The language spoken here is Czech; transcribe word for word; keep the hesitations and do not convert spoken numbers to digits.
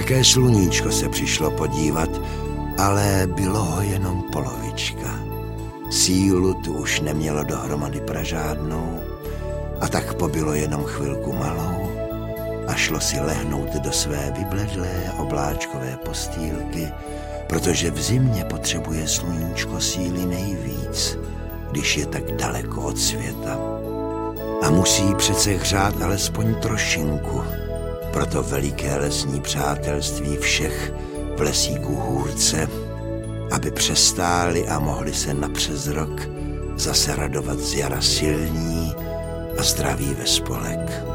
Také sluníčko se přišlo podívat, ale bylo ho jenom polovička. Sílu tu už nemělo dohromady pražádnou a tak pobylo jenom chvilku malou a šlo si lehnout do své vybledlé obláčkové postýlky, protože v zimě potřebuje sluníčko síly nejvíc, když je tak daleko od světa. A musí přece hřát alespoň trošinku, proto veliké lesní přátelství všech v lesíku Hůrce, aby přestáli a mohli se napřes rok zase radovat z jara silní a zdraví ve spolek.